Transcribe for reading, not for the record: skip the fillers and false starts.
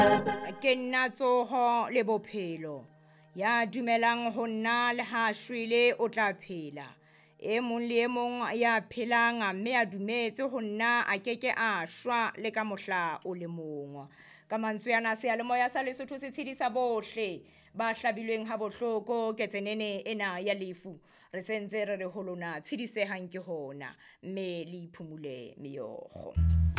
Ke nna tsoho le bophelo ya dumelang ho nna le ha shwele o tla phela e mong le e mong ya phelang mme a dumetse ho nna a keke a shwa le ka mohla o le mong. Ka mantswe ana seyalemoya sa Lesotho se tshedisa bohle ba hlabilweng ha bohloko ketsenene ena ya lefu re sentse re re ho lona tshedisehang ke hona mme le iphumule meokgo.